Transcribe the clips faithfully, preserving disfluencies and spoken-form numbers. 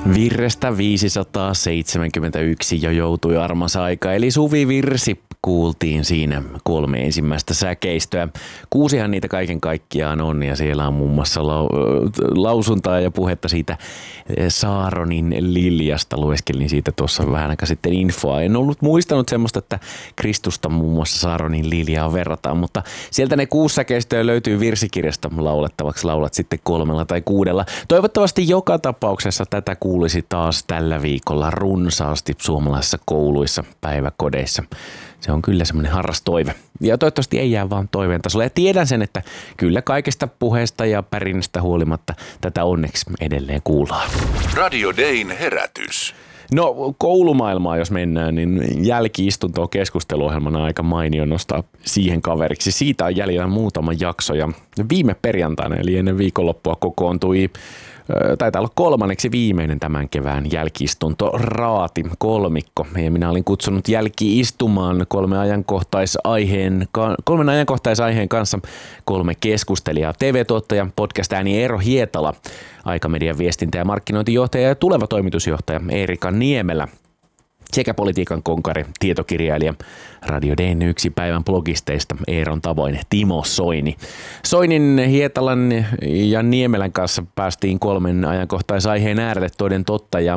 Virrestä viisisataaseitsemänkymmentäyksi jo joutui armas aika, eli suvivirsi kuultiin siinä kolme ensimmäistä säkeistöä. Kuusihan niitä kaiken kaikkiaan on, ja siellä on muun muassa lau- lausuntaa ja puhetta siitä Saaronin liljasta. Lueskelin siitä tuossa vähän aikaa sitten infoa. En ollut muistanut semmoista, että Kristusta muun muassa Saaronin liljaa verrataan, mutta sieltä ne kuusi säkeistöä löytyy virsikirjasta laulettavaksi. Laulat sitten kolmella tai kuudella. Toivottavasti joka tapauksessa tätä kuulisi taas tällä viikolla runsaasti suomalaisissa kouluissa, päiväkodeissa. Se on kyllä semmoinen harras toive. Ja toivottavasti ei jää vaan toiveen tasolla. Ja tiedän sen, että kyllä kaikesta puheesta ja pärinnästä huolimatta tätä onneksi edelleen kuullaan. Radio Dayn herätys. No koulumaailmaa jos mennään, niin jälki-istunto on keskusteluohjelmana aika mainio nostaa siihen kaveriksi. Siitä on jäljellä muutama jakso ja viime perjantaina eli ennen viikonloppua kokoontui taitaa olla kolmanneksi viimeinen tämän kevään jälki-istunto raati kolmikko. Ja minä olin kutsunut jälki-istumaan kolme ajankohtaisaiheen, kolmen ajankohtaisaiheen kanssa kolme keskustelijaa. T V-tuottaja, podcast-ääni Eero Hietala, Aikamedian viestintä- ja markkinointijohtaja ja tuleva toimitusjohtaja Eerika Niemelä sekä politiikan konkari, tietokirjailija, Radio Dayn yksi päivän blogisteista Eeron tavoin Timo Soini. Soinin, Hietalan ja Niemelän kanssa päästiin kolmen ajankohtaisaiheen äärelle toden totta ja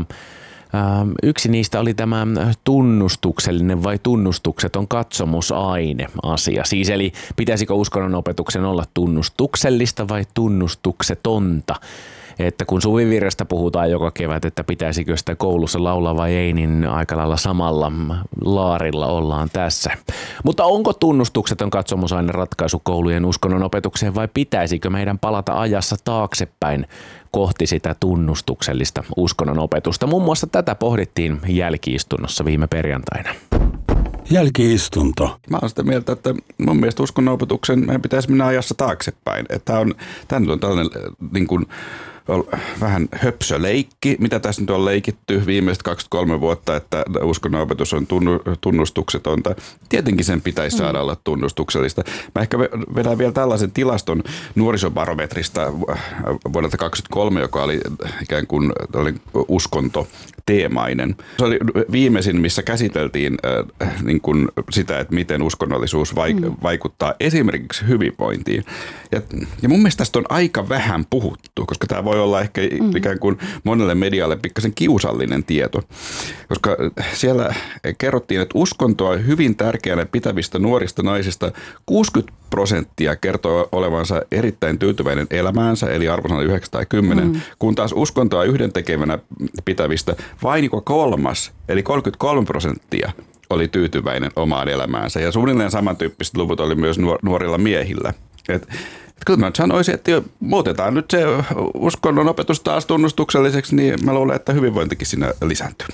ää, yksi niistä oli tämä tunnustuksellinen vai tunnustukseton katsomusaine asia. Siis eli pitäisikö uskonnon opetuksen olla tunnustuksellista vai tunnustuksetonta? Että kun suvivirrestä puhutaan joka kevät, että pitäisikö sitä koulussa laulaa vai ei, niin aika lailla samalla laarilla ollaan tässä. Mutta onko tunnustukseton katsomusaine ratkaisu koulujen uskonnon opetukseen vai pitäisikö meidän palata ajassa taaksepäin kohti sitä tunnustuksellista uskonnon opetusta? Muun muassa tätä pohdittiin jälki-istunnossa viime perjantaina. Jälki-istunto. Mä oon sitä mieltä, että mun mielestä uskonnonopetuksen meidän pitäisi mennä ajassa taaksepäin. Että on, tämä on tällainen niin kuin, vähän höpsöleikki, mitä tässä nyt on leikitty viimeiset kaksikymmentäkolme vuotta, että uskonnonopetus on tunnustuksetonta. Tietenkin sen pitäisi saada olla tunnustuksellista. Mä ehkä vedän vielä tällaisen tilaston nuorisobarometrista vuodelta kaksikymmentäkolme, joka oli ikään kuin oli uskontoteemainen. Se oli viimeisin, missä käsiteltiin äh, niin kuin sitä, että miten uskonnollisuus vaik- vaikuttaa esimerkiksi hyvinvointiin. Ja, ja mun mielestä tästä on aika vähän puhuttu, koska tämä voi olla ehkä mm. ikään kuin monelle medialle pikkasen kiusallinen tieto, koska siellä kerrottiin, että uskontoa hyvin tärkeänä pitävistä nuorista naisista kuusikymmentä prosenttia kertoo olevansa erittäin tyytyväinen elämäänsä, eli arvosana yhdeksän tai kymmenen, mm. kun taas uskontoa yhdentekevänä pitävistä vain joka kolmas, eli kolmekymmentäkolme prosenttia oli tyytyväinen omaan elämäänsä. Ja suunnilleen samantyyppiset luvut oli myös nuorilla miehillä. Et, Kyllä mä sanoisin, että muutetaan nyt se uskonnon opetus taas tunnustukselliseksi, niin mä luulen, että hyvinvointikin siinä lisääntyy.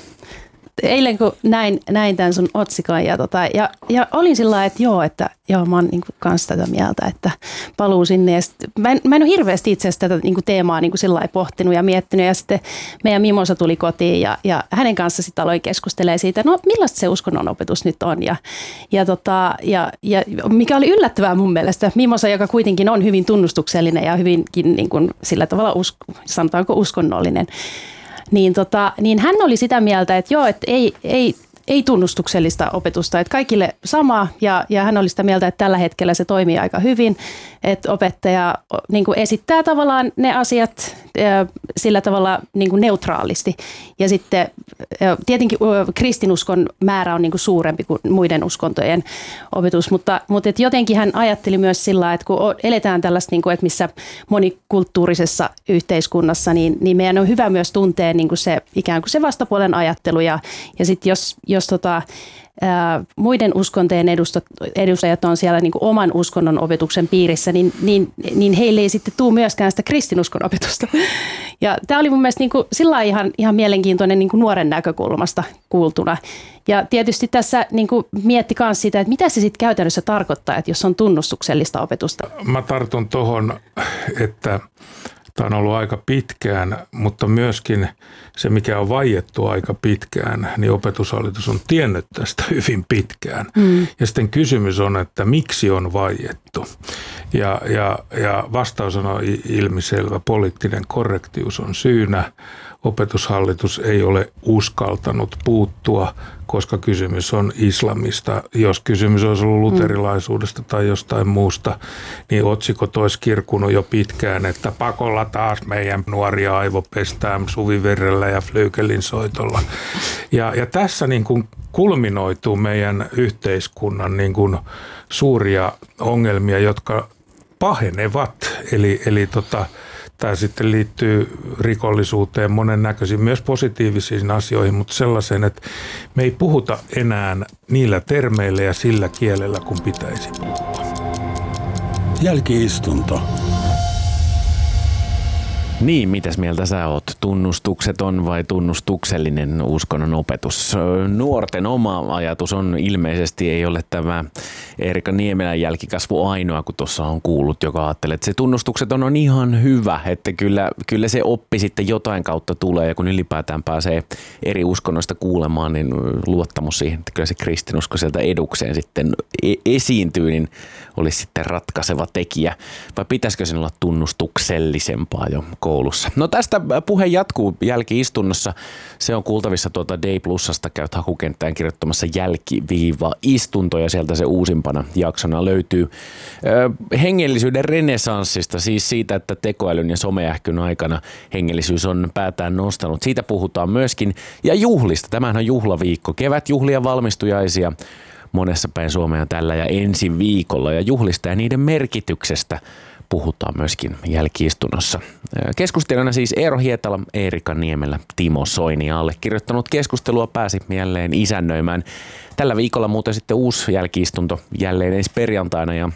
Eilen kun näin, näin tämän sun otsikon ja, tota, ja, ja olin sillä lailla, että joo, että joo, mä oon niin kanssa tätä mieltä, että paluu sinne. Ja sit, mä, en, mä en ole hirveästi itse asiassa tätä niin kuin teemaa niin kuin sillä lailla pohtinut ja miettinyt. Ja sitten meidän Mimosa tuli kotiin ja, ja hänen kanssa sitten aloin keskustelemaan siitä, no millaista se uskonnonopetus nyt on. Ja, ja, tota, ja, ja mikä oli yllättävää mun mielestä, Mimosa, joka kuitenkin on hyvin tunnustuksellinen ja hyvinkin niin kuin sillä tavalla, usk, sanotaanko uskonnollinen, Niin, tota, niin hän oli sitä mieltä, että joo, että ei, ei, ei tunnustuksellista opetusta, että kaikille sama ja, ja hän oli sitä mieltä, että tällä hetkellä se toimii aika hyvin, että opettaja niin kuin esittää tavallaan ne asiat sillä tavalla niin kuin neutraalisti ja sitten tietenkin kristinuskon määrä on niin kuin suurempi kuin muiden uskontojen opetus, mutta, mutta et jotenkin hän ajatteli myös sillä, että kun eletään tällaista, niin kuin, että missä monikulttuurisessa yhteiskunnassa, niin, niin meidän on hyvä myös tuntea niin kuin se ikään kuin se vastapuolen ajattelu ja, ja sitten jos, jos tota, ää, muiden uskontojen edustajat, edustajat on siellä niin kuin oman uskonnon opetuksen piirissä, niin, niin, niin heille ei sitten tule myöskään sitä kristinuskon opetusta. Ja tämä oli mun mielestä niin kuin sillä ihan, ihan mielenkiintoinen niin kuin nuoren näkökulmasta kuultuna. Ja tietysti tässä niin kuin mietti myös sitä, että mitä se sitten käytännössä tarkoittaa, että jos on tunnustuksellista opetusta. Mä tartun tuohon, että Tämä on ollut aika pitkään, mutta myöskin se, mikä on vaiettu aika pitkään, niin Opetushallitus on tiennyt tästä hyvin pitkään. Mm. Ja sitten kysymys on, että miksi on vaiettu. Ja, ja, ja vastaus on ilmiselvä. Poliittinen korrektius on syynä. Opetushallitus ei ole uskaltanut puuttua, koska kysymys on islamista. Jos kysymys olisi ollut luterilaisuudesta tai jostain muusta, niin otsikot olisi kirkunut jo pitkään, että pakolla taas meidän nuoria aivopestään Suvivirrellä ja Flyykelin soitolla. Ja, ja tässä niin kuin kulminoituu meidän yhteiskunnan niin kuin suuria ongelmia, jotka pahenevat. Eli, eli tota, tämä sitten liittyy rikollisuuteen monennäköisiin, myös positiivisiin asioihin, mutta sellaiseen, että me ei puhuta enää niillä termeillä ja sillä kielellä, kun pitäisi puhua. Jälki-istunto. Niin, mitäs mieltä sä oot? Tunnustukseton vai tunnustuksellinen uskonnon opetus? Nuorten oma ajatus on ilmeisesti, ei ole tämä Eerikka Niemelän jälkikasvu ainoa, kun tuossa on kuullut, joka ajattelee, että se tunnustukseton on ihan hyvä, että kyllä, kyllä se oppi sitten jotain kautta tulee, ja kun ylipäätään pääsee eri uskonnoista kuulemaan, niin luottamus siihen, että kyllä se kristinusko sieltä edukseen sitten esiintyy, niin olisi sitten ratkaiseva tekijä. Vai pitäisikö sen olla tunnustuksellisempaa jo koulussa? No tästä puhe jatkuu jälki-istunnossa. Se on kuultavissa tuota Day Plusasta. Käyt hakukenttään kirjoittamassa jälki-istunto ja sieltä se uusimpana jaksona löytyy. Ö, hengellisyyden renesanssista, siis siitä, että tekoälyn ja someähkyn aikana hengellisyys on päätään nostanut. Siitä puhutaan myöskin. Ja juhlista. Tämähän on juhlaviikko. Kevätjuhlia, valmistujaisia monessa päin Suomea tällä ja ensi viikolla. Ja juhlista ja niiden merkityksestä puhutaan myöskin jälki-istunnossa. Keskustelijana siis Eero Hietala, Eerikka Niemelä, Timo Soini ja allekirjoittanut keskustelua pääsi jälleen isännöimään. Tällä viikolla muuten sitten uusi jälki-istunto jälleen ensi perjantaina ja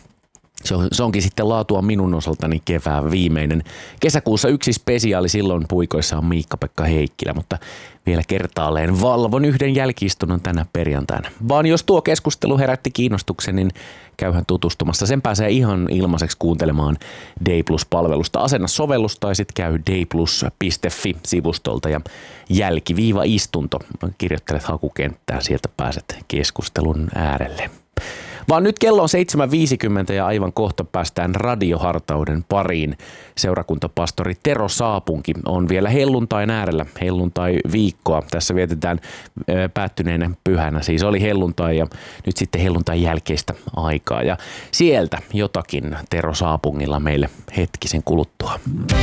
se onkin sitten laatua minun osaltani kevään viimeinen. Kesäkuussa yksi spesiaali, silloin puikoissa on Miikka-Pekka Heikkilä, mutta vielä kertaalleen valvon yhden jälki-istunnon tänä perjantaina. Vaan jos tuo keskustelu herätti kiinnostuksen, niin käyhän tutustumassa. Sen pääsee ihan ilmaiseksi kuuntelemaan Day Plus-palvelusta. Asenna sovellus tai sitten käy dayplus piste fi-sivustolta ja jälki-istunto. Kirjoittelet hakukenttään, sieltä pääset keskustelun äärelle. Vaan nyt kello on seitsemän viisikymmentä ja aivan kohta päästään radiohartauden pariin. Seurakuntapastori Tero Saapunki on vielä helluntain äärellä. Helluntai-viikkoa tässä vietetään päättyneenä pyhänä. Siis oli helluntai ja nyt sitten helluntain jälkeistä aikaa. Ja sieltä jotakin Tero Saapungilla meille hetkisen kuluttua.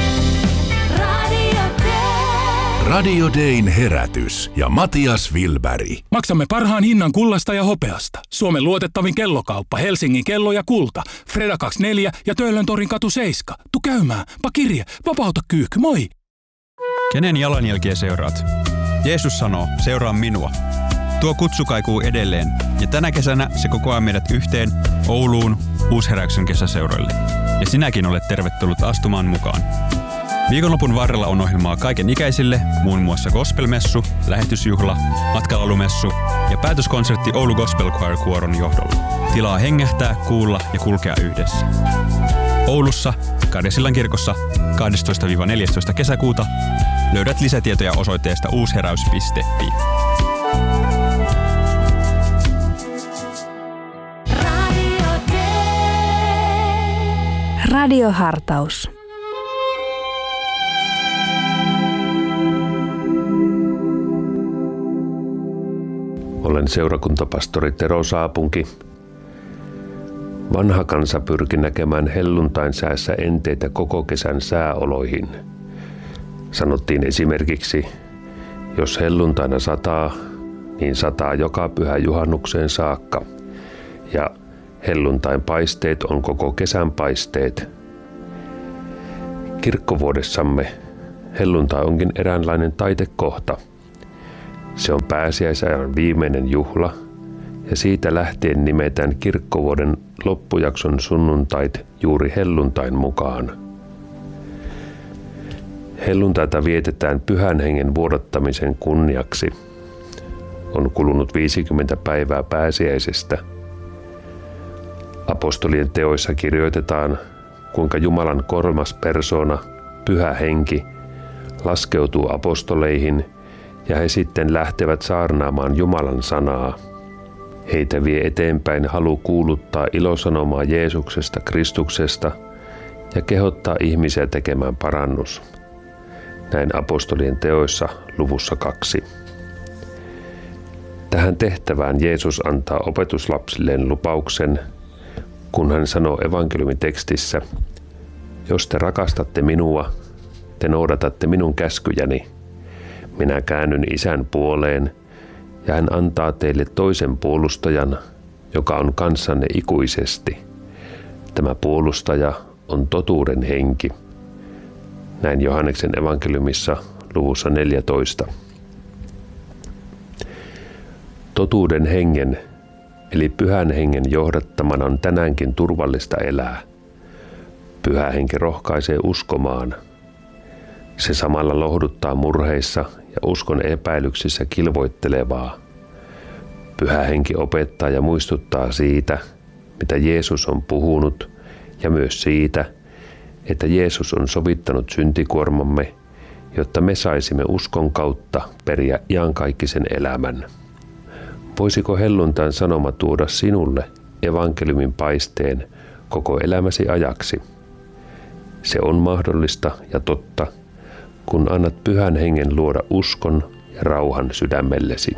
Radio Dayn herätys ja Matias Wilberg. Maksamme parhaan hinnan kullasta ja hopeasta. Suomen luotettavin kellokauppa, Helsingin kello ja kulta. Freda kaksikymmentäneljä ja Töölöntorin katu seitsemän. Tu käymään, pakirje, vapauta kyykky, moi! Kenen jalanjälkiä seuraat? Jeesus sanoo, seuraa minua. Tuo kutsu kaikuu edelleen ja tänä kesänä se kokoaa meidät yhteen Ouluun Uusheräyksen kesäseuroille. Ja sinäkin olet tervetullut astumaan mukaan. Viikonlopun varrella on ohjelmaa kaiken ikäisille, muun muassa gospelmessu, lähetysjuhla, matkalalumessu ja päätöskonsertti Oulu Gospel Choir Kuoron johdolla. Tilaa hengähtää, kuulla ja kulkea yhdessä. Oulussa, Karjasillan kirkossa kahdestoista neljästoista kesäkuuta löydät lisätietoja osoitteesta uusheräys piste fi. Radiohartaus. Olen seurakuntapastori Tero Saapunki. Vanha kansa pyrki näkemään helluntain säässä enteitä koko kesän sääoloihin. Sanottiin esimerkiksi, jos helluntaina sataa, niin sataa joka pyhä juhannukseen saakka. Ja helluntain paisteet on koko kesän paisteet. Kirkkovuodessamme helluntai onkin eräänlainen taitekohta. Se on pääsiäisajan viimeinen juhla ja siitä lähtien nimetään kirkkovuoden loppujakson sunnuntait juuri helluntain mukaan. Helluntaita vietetään pyhän hengen vuodattamisen kunniaksi. On kulunut viisikymmentä päivää pääsiäisestä. Apostolien teoissa kirjoitetaan, kuinka Jumalan kolmas persoona, Pyhä Henki laskeutuu apostoleihin ja he sitten lähtevät saarnaamaan Jumalan sanaa. Heitä vie eteenpäin halu kuuluttaa ilosanomaa Jeesuksesta, Kristuksesta ja kehottaa ihmisiä tekemään parannus. Näin apostolien teoissa luvussa kaksi. Tähän tehtävään Jeesus antaa opetuslapsilleen lupauksen, kun hän sanoo evankeliumitekstissä: jos te rakastatte minua, te noudatatte minun käskyjäni. Minä käännyn Isän puoleen ja hän antaa teille toisen puolustajan, joka on kanssanne ikuisesti. Tämä puolustaja on totuuden henki. Näin Johanneksen evankeliumissa luvussa neljätoista. Totuuden hengen eli Pyhän Hengen johdattamana on tänäänkin turvallista elää. Pyhä Henki rohkaisee uskomaan. Se samalla lohduttaa murheissa ja uskon epäilyksissä kilvoittelevaa. Pyhä Henki opettaa ja muistuttaa siitä, mitä Jeesus on puhunut, ja myös siitä, että Jeesus on sovittanut syntikuormamme, jotta me saisimme uskon kautta periä iankaikkisen elämän. Voisiko helluntain sanoma tuoda sinulle evankeliumin paisteen koko elämäsi ajaksi? Se on mahdollista ja totta, kun annat Pyhän Hengen luoda uskon ja rauhan sydämellesi.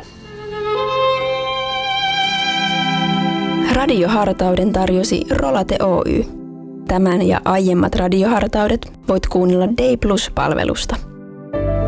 Radiohartauden tarjosi Rolate Oy. Tämän ja aiemmat radiohartaudet voit kuunnella Day Plus-palvelusta.